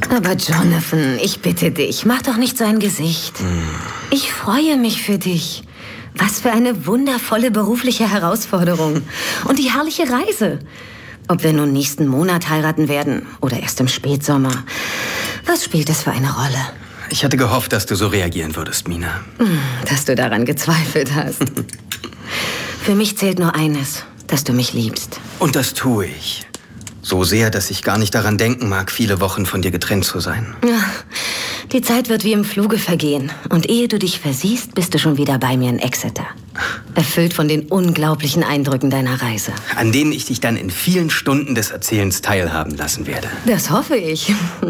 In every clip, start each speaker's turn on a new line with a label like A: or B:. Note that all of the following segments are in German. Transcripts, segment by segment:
A: Aber Jonathan, ich bitte dich, mach doch nicht so ein Gesicht. Ich freue mich für dich. Was für eine wundervolle berufliche Herausforderung. Und die herrliche Reise. Ob wir nun nächsten Monat heiraten werden oder erst im Spätsommer. Was spielt das für eine Rolle?
B: Ich hatte gehofft, dass du so reagieren würdest, Mina.
A: Dass du daran gezweifelt hast. Für mich zählt nur eines, dass du mich liebst.
B: Und das tue ich. So sehr, dass ich gar nicht daran denken mag, viele Wochen von dir getrennt zu sein.
A: Ja, die Zeit wird wie im Fluge vergehen. Und ehe du dich versiehst, bist du schon wieder bei mir in Exeter. Erfüllt von den unglaublichen Eindrücken deiner Reise.
B: An denen ich dich dann in vielen Stunden des Erzählens teilhaben lassen werde.
A: Das hoffe ich.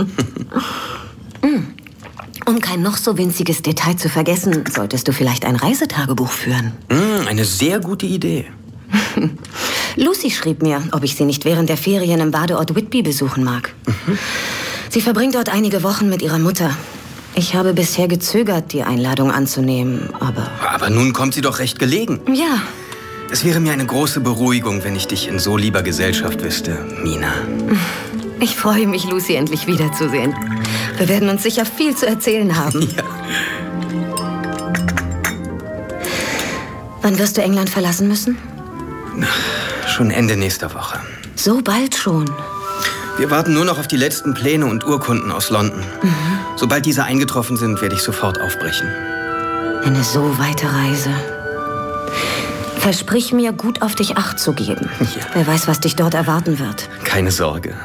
A: Um kein noch so winziges Detail zu vergessen, solltest du vielleicht ein Reisetagebuch führen.
B: Eine sehr gute Idee.
A: Lucy schrieb mir, ob ich sie nicht während der Ferien im Badeort Whitby besuchen mag. Sie verbringt dort einige Wochen mit ihrer Mutter. Ich habe bisher gezögert, die Einladung anzunehmen, aber...
B: Aber nun kommt sie doch recht gelegen.
A: Ja.
B: Es wäre mir eine große Beruhigung, wenn ich dich in so lieber Gesellschaft wüsste, Mina.
A: Ich freue mich, Lucy endlich wiederzusehen. Wir werden uns sicher viel zu erzählen haben.
B: Ja.
A: Wann wirst du England verlassen müssen?
B: Schon Ende nächster Woche.
A: So bald schon?
B: Wir warten nur noch auf die letzten Pläne und Urkunden aus London. Sobald diese eingetroffen sind, werde ich sofort aufbrechen.
A: Eine so weite Reise. Versprich mir, gut auf dich Acht zu geben.
B: Ja.
A: Wer weiß, was dich dort erwarten wird.
B: Keine Sorge.